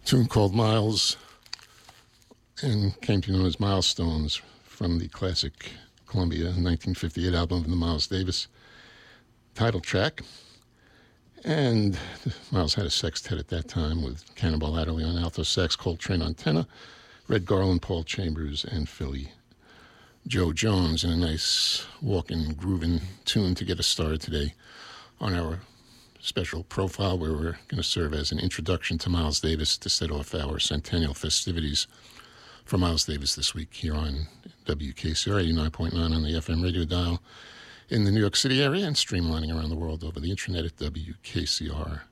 tune called Miles and came to be known as Milestones from the classic Columbia 1958 album of the Miles Davis title track. And Miles had a sextet at that time with Cannonball Adderley on alto sax, Coltrane on tenor, Red Garland, Paul Chambers, and Philly Joe Jones, in a nice walking, grooving tune to get us started today on our special profile, where we're going to serve as an introduction to Miles Davis to set off our centennial festivities for Miles Davis this week here on WKCR 89.9 on the FM radio dial in the New York City area and streamlining around the world over the internet at WKCR.org.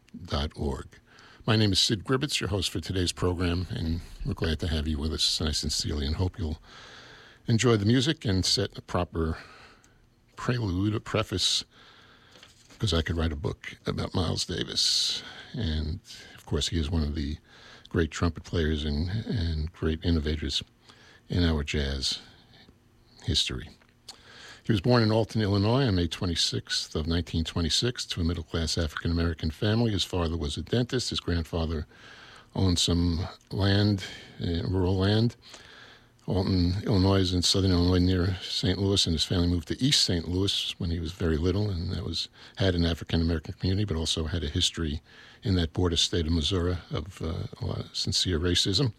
My name is Sid Gribbets, your host for today's program, and we're glad to have you with us. I sincerely and hope you'll enjoy the music and set a proper prelude, a preface, because I could write a book about Miles Davis. And, of course, he is one of the great trumpet players and great innovators in our jazz history. He was born in Alton, Illinois on May 26th of 1926 to a middle-class African-American family. His father was a dentist. His grandfather owned some land, rural land. Alton, Illinois is in southern Illinois near St. Louis, and his family moved to East St. Louis when he was very little, and that had an African-American community, but also had a history in that border state of Missouri of a lot of sincere racism.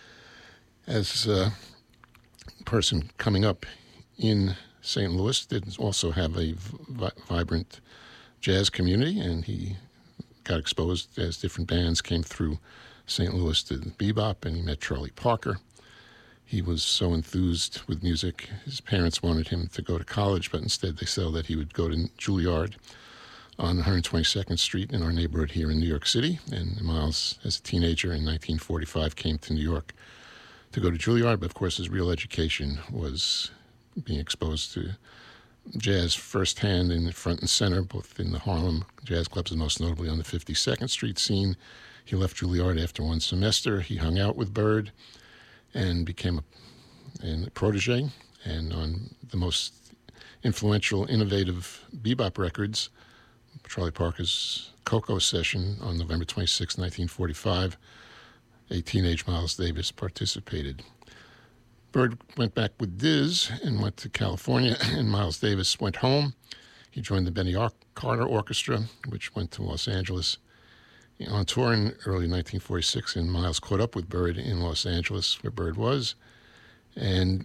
As a person coming up in St. Louis, did also have a vibrant jazz community, and he got exposed as different bands came through St. Louis to bebop, and he met Charlie Parker. He was so enthused with music. His parents wanted him to go to college, but instead they said that he would go to Juilliard on 122nd Street in our neighborhood here in New York City. And Miles, as a teenager in 1945, came to New York to go to Juilliard. But, of course, his real education was being exposed to jazz firsthand in front and center, both in the Harlem jazz clubs and most notably on the 52nd Street scene. He left Juilliard after one semester. He hung out with Bird and became a protege, and on the most influential, innovative bebop records, Charlie Parker's Coco Session on November 26, 1945, a teenage Miles Davis participated. Bird went back with Diz and went to California, and Miles Davis went home. He joined the Benny Carter Orchestra, which went to Los Angeles on tour in early 1946, and Miles caught up with Bird in Los Angeles, where Bird was, and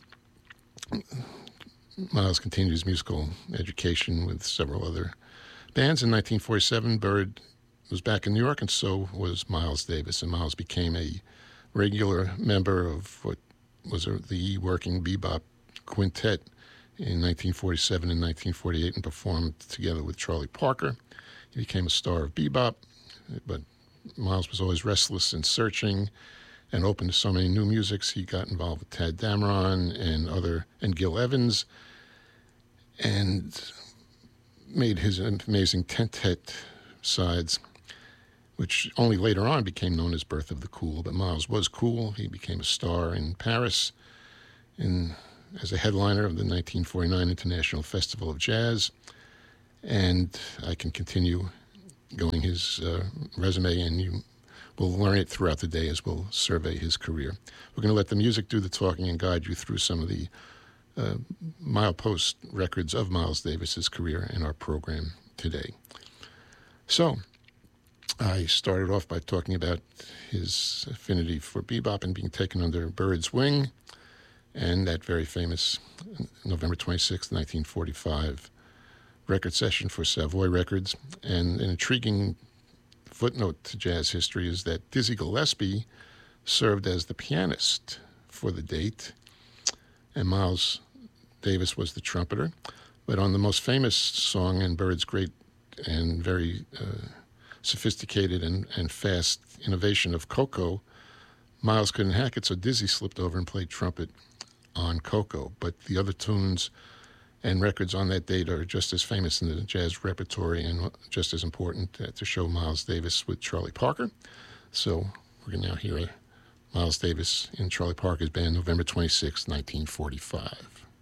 Miles continued his musical education with several other bands. In 1947, Bird was back in New York, and so was Miles Davis, and Miles became a regular member of what was the working bebop quintet in 1947 and 1948 and performed together with Charlie Parker. He became a star of bebop, but Miles was always restless and searching and open to so many new musics. He got involved with Tad Dameron and Gil Evans, and made his amazing tentet sides, which only later on became known as Birth of the Cool. But Miles was cool. He became a star in Paris as a headliner of the 1949 International Festival of Jazz, and I can continue going his resume, and you will learn it throughout the day as we'll survey his career. We're going to let the music do the talking and guide you through some of the milepost records of Miles Davis's career in our program today. So, I started off by talking about his affinity for bebop and being taken under Bird's wing, and that very famous November 26, 1945 record session for Savoy Records. And an intriguing footnote to jazz history is that Dizzy Gillespie served as the pianist for the date, and Miles Davis was the trumpeter. But on the most famous song in Bird's great and very sophisticated and fast innovation of Coco, Miles couldn't hack it, so Dizzy slipped over and played trumpet on Coco. But the other tunes and records on that date are just as famous in the jazz repertory and just as important to show Miles Davis with Charlie Parker. So we're going to now hear Miles Davis in Charlie Parker's band, November 26, 1945.